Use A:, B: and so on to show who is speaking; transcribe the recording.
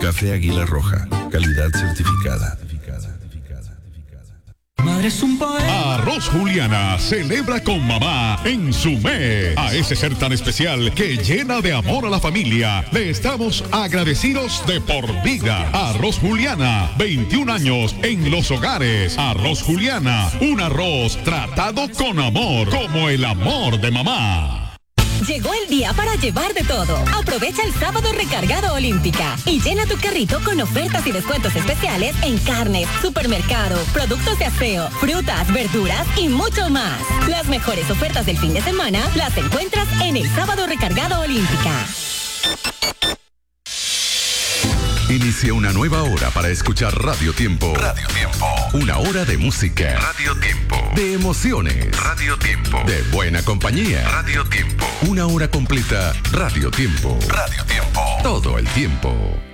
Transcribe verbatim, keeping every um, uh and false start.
A: Café Águila Roja, calidad certificada.
B: Madre es un poema.
C: Arroz Juliana celebra con mamá en su mes. A ese ser tan especial que llena de amor a la familia, le estamos agradecidos de por vida. Arroz Juliana, veintiún años en los hogares. Arroz Juliana, un arroz tratado con amor, como el amor de mamá.
D: Llegó el día para llevar de todo. Aprovecha el sábado recargado Olímpica y llena tu carrito con ofertas y descuentos especiales en carnes, supermercado, productos de aseo, frutas, verduras y mucho más. Las mejores ofertas del fin de semana las encuentras en el sábado recargado Olímpica.
E: Inicia una nueva hora para escuchar Radio Tiempo. Radio Tiempo. Una hora de música. Radio Tiempo. De emociones. Radio Tiempo. De buena compañía. Radio Tiempo. Una hora completa. Radio Tiempo. Radio Tiempo. Todo el tiempo.